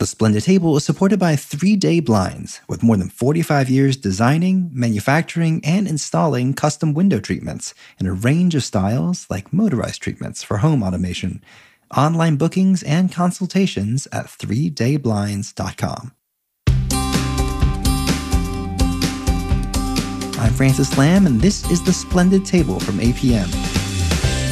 The Splendid Table is supported by 3-Day Blinds, with more than 45 years designing, manufacturing, and installing custom window treatments in a range of styles like motorized treatments for home automation. Online bookings and consultations at 3dayblinds.com. I'm Francis Lamb, and this is The Splendid Table from APM.